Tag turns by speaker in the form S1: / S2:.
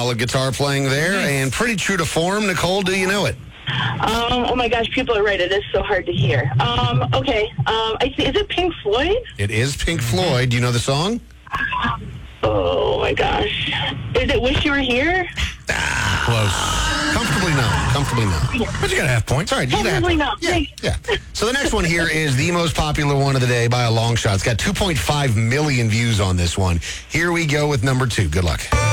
S1: solid guitar playing there, and pretty true to form. Nicole, do you know it?
S2: Oh my gosh, people are right. It is so hard to hear. Okay. I see. Is it Pink Floyd?
S1: It is Pink Floyd. Do you know the song?
S2: Oh my gosh. Is it Wish You Were Here?
S3: Close.
S1: Comfortably no.
S3: But you got a half point.
S1: It's all right. You get a half
S2: Comfortably
S1: point.
S2: no.
S1: Yeah. So the next one here is the most popular one of the day by a long shot. It's got 2.5 million views on this one. Here we go with number 2. Good luck.